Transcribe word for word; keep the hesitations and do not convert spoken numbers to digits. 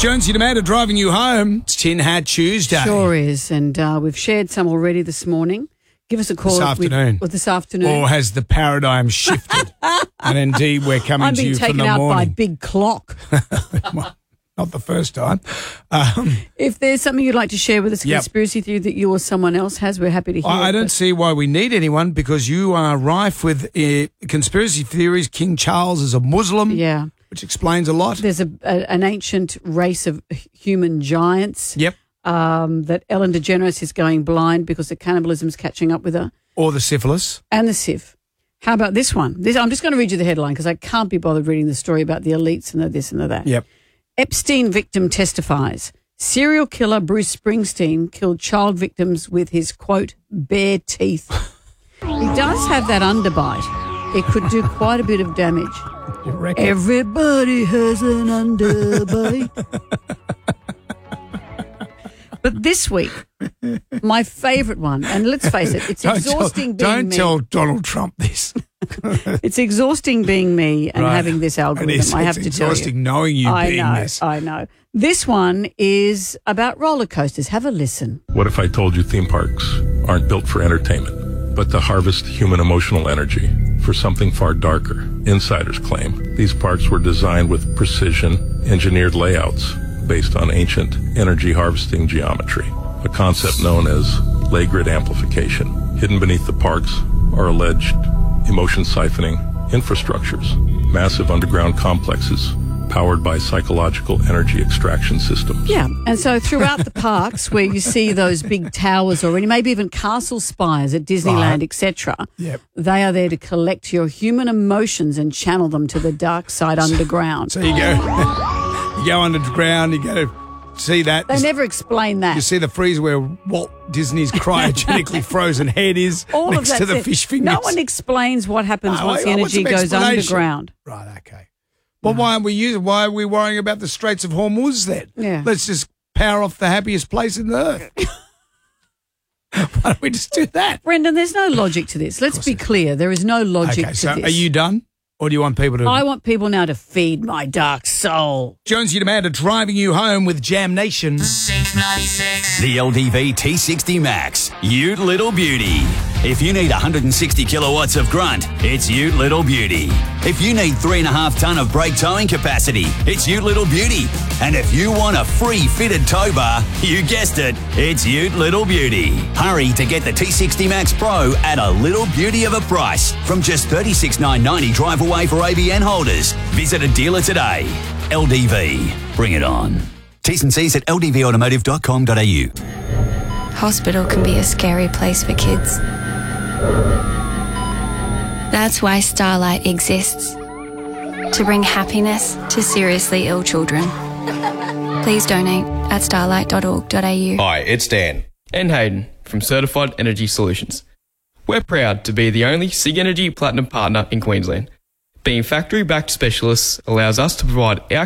Jonesy and Amanda driving you home. It's Tin Hat Tuesday. Sure is, and uh, we've shared some already this morning. Give us a call. This afternoon. With, or this afternoon. Or has the paradigm shifted? And indeed, we're coming I'm to being you from taken the out morning. by Big Clock. Well, not the first time. Um, If there's something you'd like to share with us, a Yep. conspiracy theory that you or someone else has, we're happy to hear I, I it, don't but- see why we need anyone because you are rife with uh, conspiracy theories. King Charles is a Muslim, Yeah. which explains a lot. There's a, a an ancient race of human giants. Yep. Um, that Ellen DeGeneres is going blind because the cannibalism's catching up with her. Or the syphilis. And the S I V. How about this one? This, I'm just going to read you the headline because I can't be bothered reading the story about the elites and the this and the that. Yep. Epstein victim testifies. Serial killer Bruce Springsteen killed child victims with his, quote, bare teeth. He does have that underbite. It could do quite a bit of damage. You reckon? Everybody has an underbite. But this week, my favourite one, and let's face it, it's Don't exhausting tell, being Don't me. tell Donald Trump this. It's exhausting being me and Right. having this algorithm, It is. I have It's to tell you. exhausting knowing you I being know, this. I know. This one is about roller coasters. Have a listen. What if I told you theme parks aren't built for entertainment, but to harvest human emotional energy for something far darker? Insiders claim these parks were designed with precision, engineered layouts based on ancient energy harvesting geometry, a concept known as lay grid amplification. Hidden beneath the parks are alleged emotion siphoning infrastructures, massive underground complexes powered by psychological energy extraction systems. Yeah, and so throughout the parks where you see those big towers already, maybe even castle spires at Disneyland, Right. et cetera, Yep. they are there to collect your human emotions and channel them to the dark side underground. So you go, you go underground, you go see that. They you, never explain that. you see the freezer where Walt Disney's cryogenically frozen head is All next of to that. the fish fingers. No one explains what happens No, once the wait, what's energy some goes explanation? underground. Right, okay. Well, why aren't we using? Why are we worrying about the Straits of Hormuz then? Yeah. Let's just power off the happiest place on earth. Why don't we just do that? Brendan, there's no logic to this. Let's be clear. There is no logic Okay, to so this. are you done? Or do you want people to... I want people now to feed my dark soul. Jonesy and Amanda driving you home with Jam Nation. The L D V T sixty Max, Ute Little Beauty. If you need one hundred sixty kilowatts of grunt, it's Ute Little Beauty. If you need three and a half ton of brake towing capacity, it's Ute Little Beauty. And if you want a free fitted tow bar, you guessed it, it's Ute Little Beauty. Hurry to get the T sixty Max Pro at a little beauty of a price from just thirty-six thousand nine hundred ninety drive away for A B N holders. Visit a dealer today. L D V, bring it on. T's and C's at l d v automotive dot com dot a u. Hospital can be a scary place for kids. That's why Starlight exists. To bring happiness to seriously ill children. Please donate at starlight dot org dot a u. Hi, it's Dan. And Hayden from Certified Energy Solutions. We're proud to be the only SIG Energy Platinum partner in Queensland. Being factory-backed specialists allows us to provide our